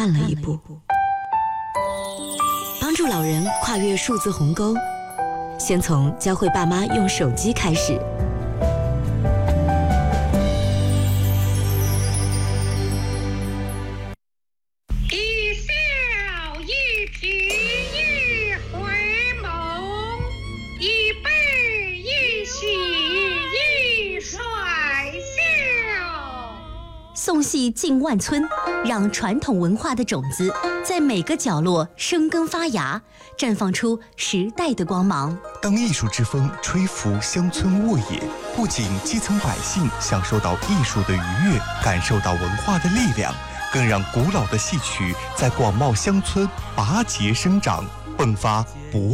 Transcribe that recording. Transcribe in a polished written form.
慢了一步。帮助老人跨越数字鸿沟，先从教会爸妈用手机开始。 一笑一颦一回眸，一悲一喜一甩笑。 宋戏进万村，让传统文化的种子在每个角落生根发芽，绽放出时代的光芒。 当艺术之风吹拂乡村沃野，不仅基层百姓享受到艺术的愉悦，感受到文化的力量，更让古老的戏曲在广袤乡村拔节生长，迸发勃